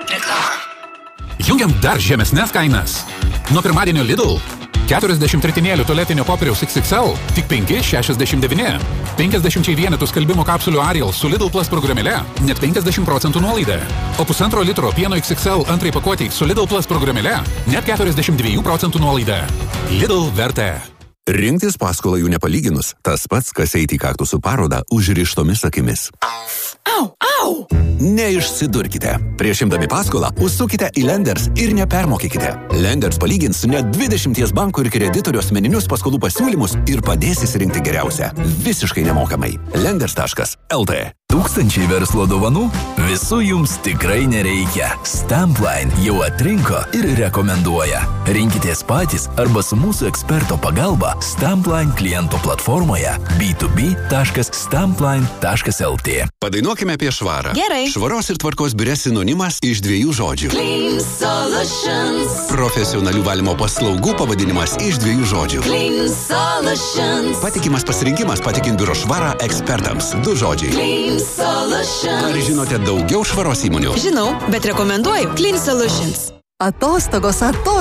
Jungiam dar žemesnės kainas. Nuo pirmadienio Lidl 40 tritinėlių tualetinio popieriaus XXL tik 5,69. 50 vienetų skalbimo kapsulių Ariel su Lidl Plus programėle net 50% nuolaida. O 1,5 litro pieno XXL antrai pakuotei su Lidl Plus programėle net 42% nuolaida. Lidl vertė. Rinktis paskolą jų nepalyginus, tas pats, kas eiti į kaktusų parodą užrištomis akimis. Au! Neišsidurkite. Prieš imdami paskolą, užsukite į Lenders ir nepermokykite. Lenders palygins net 20 bankų ir kreditorių asmeninius paskolų pasiūlymus ir padės įsirinkti geriausią. Visiškai nemokamai. Lenders.lt. Tūkstančiai verslo dovanų? Visų jums tikrai nereikia. Stampline jau atrinko ir rekomenduoja. Rinkitės patys arba su mūsų eksperto pagalba Stampline kliento platformoje b2b.stampline.lt. Padainuokime apie švarą. Gerai. Švaros ir tvarkos biure sinonimas iš 2 žodžių. Clean Solutions. Profesionalių valymo paslaugų pavadinimas iš 2 žodžių. Clean Solutions. Patikimas pasirinkimas patikint biuro švarą ekspertams. 2 žodžiai. Clean Solutions. Ar žinote daugiau švaros įmonių? Žinau, bet rekomenduoju Clean Solutions. Atostogos.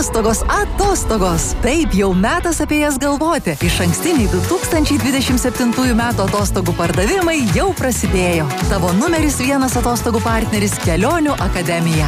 Taip, jau metas apie jas galvoti. Išankstiniai 2027 metų atostogų pardavimai jau prasidėjo. Tavo numeris 1 atostogų partneris Kelionių akademija.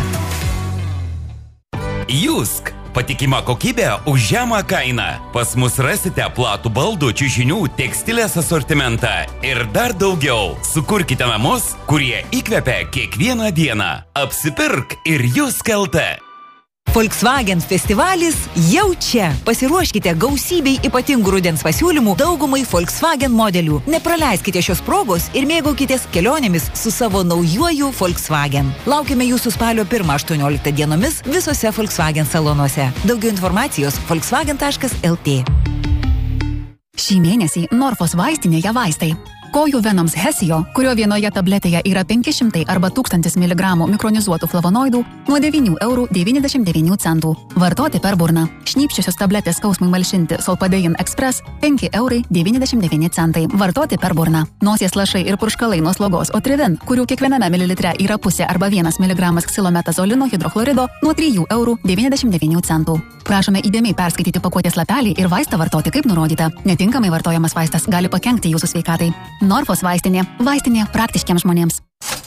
Jusk. Patikima kokybė už žemą kainą. Pas mus rasite platų baldų, čiužinių, tekstilės asortimentą ir dar daugiau. Sukurkite namus, kurie įkvepia kiekvieną dieną. Apsipirk ir Jusk LT. Volkswagen festivalis jau čia. Pasiruoškite gausybei ypatingų rudens pasiūlymų daugumai Volkswagen modelių. Nepraleiskite šios progos ir mėgaukitės kelionėmis su savo naujuoju Volkswagen. Laukime jūsų spalio 1-18 dienomis visose Volkswagen salonuose. Daugiau informacijos volkswagen.lt. Šį mėnesį Norfos vaistinėje vaistai. Kojų venoms Hesio, kurio vienoje tabletėje yra 500 arba 1000 mg mikronizuotų flavonoidų, nuo 9,99 €. Vartoti per burną. Šnypščiosios tabletės skausmui malšinti Solpadein Express 5,99 €. Vartoti per burną. Nosies lašai ir purškalai nuo slogos Otrivin, kurių kiekviename mililitre yra pusė arba 1 mg ksilometazolino hidrochlorido nuo 3,99 €. Prašome įdėmiai perskaityti pakuotės lapelį ir vaistą vartoti kaip nurodyta. Netinkamai vartojamas vaistas gali pakenkti jūsų sveikatai. Norfos vaistinė. Vaistinė praktiškiams žmonėms.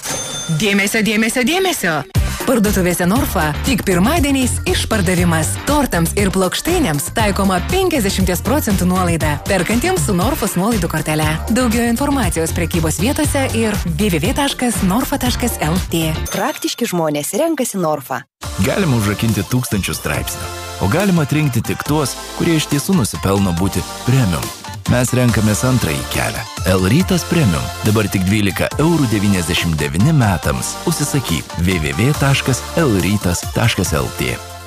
Dėmesio! Parduotuvėse Norfa tik pirmadieniais išpardavimas. Tortams ir plokštainėms taikoma 50% nuolaida. Perkantiems su Norfos nuolaidų kortele. Daugiau informacijos prekybos vietose ir www.norfa.lt. Praktiški žmonės renkasi Norfa. Galima užrakinti 1000 straipsnių, o galima atrinkti tik tuos, kurie iš tiesų nusipelno būti premium. Mes renkamės antrąjį kelią. L-Rytas Premium. Dabar tik 12,99 € metams. Užsisakyk www.lrytas.lt.